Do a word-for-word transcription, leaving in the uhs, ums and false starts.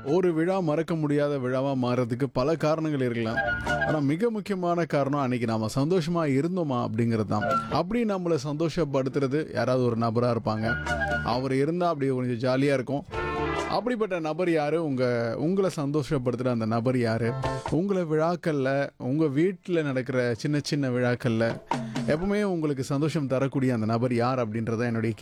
ஒரு விழா மறக்க முடியாத விழாவா மாறதுக்கு பல காரணங்கள் இருக்கலாம். ஆனா மிக முக்கியமான காரணம் அன்னைக்கு நாம சந்தோஷமா இருந்தோமா அப்படிங்கிறது தான். அப்படி நம்மள சந்தோஷப்படுத்துறது யாராவது ஒரு நபரா இருப்பாங்க. அவர் இருந்தா அப்படி கொஞ்சம் ஜாலியா இருக்கும். அப்படிப்பட்ட நபர் யாரு? உங்க உங்கள சந்தோஷப்படுத்துற அந்த நபர் யாரு? உங்கள விழாக்கள்ல, உங்க வீட்ல நடக்கிற சின்ன சின்ன விழாக்கள்ல எப்பவுமே உங்களுக்கு சந்தோஷம் தரக்கூடிய அந்த நபர் யார்? அப்படின்றத என்னுடைய